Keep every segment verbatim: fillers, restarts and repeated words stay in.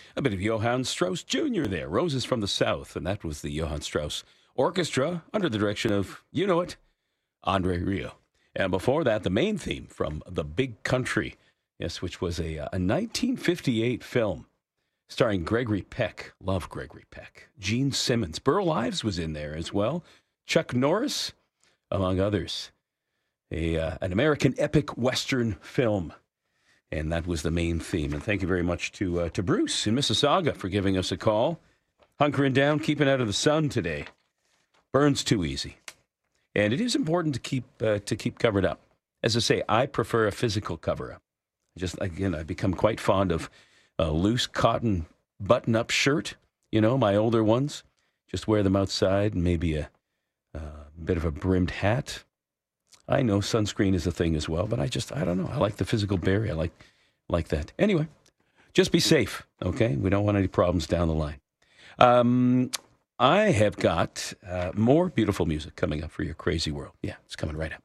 A bit of Johann Strauss Junior there, Roses from the South, and that was the Johann Strauss Orchestra under the direction of, you know it, Andre Rieu. And before that, the main theme from The Big Country, yes, which was a, a nineteen fifty-eight film starring Gregory Peck. Love Gregory Peck. Gene Simmons. Burl Ives was in there as well. Chuck Norris, among others. A uh, an American epic Western film. And that was the main theme. And thank you very much to uh, to Bruce in Mississauga for giving us a call. Hunkering down, keeping out of the sun today. Burns too easy. And it is important to keep uh, to keep covered up. As I say, I prefer a physical cover-up. Just, again, I've become quite fond of a loose cotton button-up shirt. You know, my older ones. Just wear them outside, and maybe a, a bit of a brimmed hat. I know sunscreen is a thing as well, but I just, I don't know. I like the physical barrier. I like, like that. Anyway, just be safe, okay? We don't want any problems down the line. Um, I have got uh, more beautiful music coming up for your crazy world. Yeah, it's coming right up.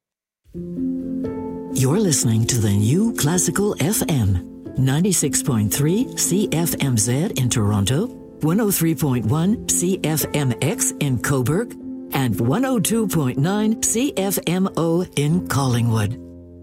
You're listening to the New Classical F M, ninety-six point three C F M Z in Toronto, one oh three point one C F M X in Cobourg, and one oh two point nine C F M O in Collingwood.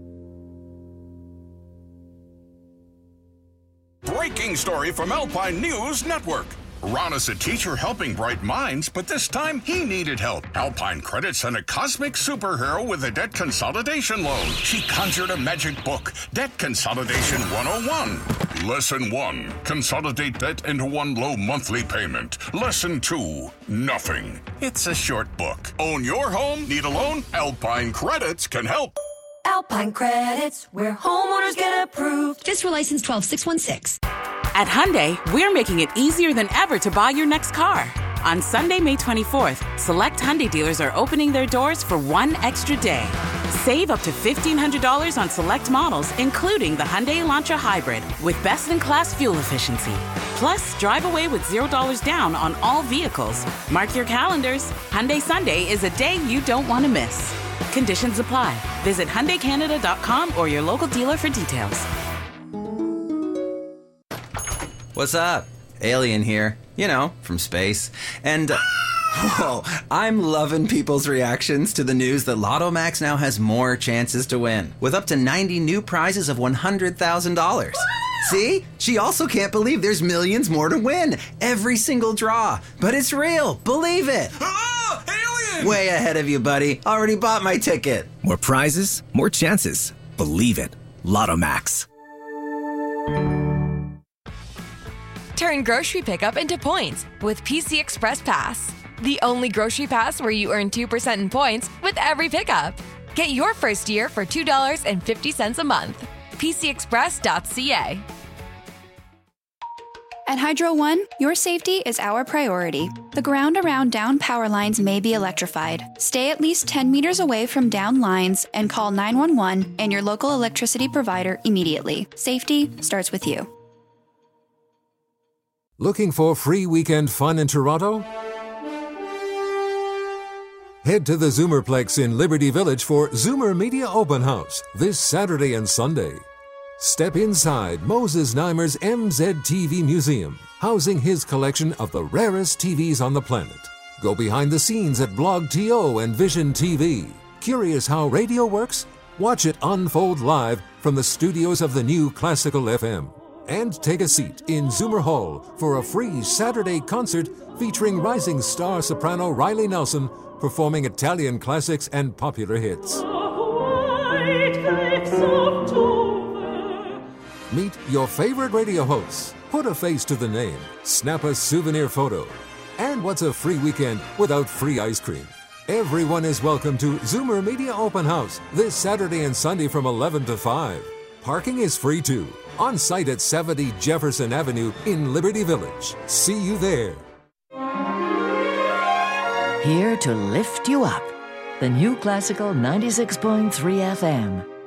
Breaking story from Alpine News Network. Ron is a teacher helping bright minds, but this time he needed help. Alpine Credit sent a cosmic superhero with a debt consolidation loan. She conjured a magic book, Debt Consolidation one oh one. Lesson one, consolidate debt into one low monthly payment. Lesson two, nothing. It's a short book. Own your home? Need a loan? Alpine Credits can help. Alpine Credits, where homeowners get approved. Fiscal license twelve six one six. At Hyundai, we're making it easier than ever to buy your next car. On Sunday, May twenty-fourth, select Hyundai dealers are opening their doors for one extra day. Save up to fifteen hundred dollars on select models, including the Hyundai Elantra Hybrid, with best-in-class fuel efficiency. Plus, drive away with zero dollars down on all vehicles. Mark your calendars. Hyundai Sunday is a day you don't want to miss. Conditions apply. Visit Hyundai Canada dot com or your local dealer for details. What's up? Alien here. You know, from space. And, uh, whoa, I'm loving people's reactions to the news that Lotto Max now has more chances to win, with up to ninety new prizes of one hundred thousand dollars. See? She also can't believe there's millions more to win. Every single draw. But it's real. Believe it. Ah, alien! Way ahead of you, buddy. Already bought my ticket. More prizes, more chances. Believe it. Lotto Max. Turn grocery pickup into points with P C Express Pass. The only grocery pass where you earn two percent in points with every pickup. Get your first year for two dollars and fifty cents a month. P C express dot c a. At Hydro One, your safety is our priority. The ground around down power lines may be electrified. Stay at least ten meters away from down lines and call nine one one and your local electricity provider immediately. Safety starts with you. Looking for free weekend fun in Toronto? Head to the Zoomerplex in Liberty Village for Zoomer Media Open House this Saturday and Sunday. Step inside Moses Neimer's M Z T V Museum, housing his collection of the rarest T Vs on the planet. Go behind the scenes at Blog T O and Vision T V. Curious how radio works? Watch it unfold live from the studios of the New Classical F M. And take a seat in Zoomer Hall for a free Saturday concert featuring rising star soprano Riley Nelson performing Italian classics and popular hits. Meet your favorite radio hosts. Put a face to the name. Snap a souvenir photo. And what's a free weekend without free ice cream? Everyone is welcome to Zoomer Media Open House this Saturday and Sunday from eleven to five. Parking is free too. On site at seventy Jefferson Avenue in Liberty Village. See you there. Here to lift you up. The New Classical ninety-six point three F M.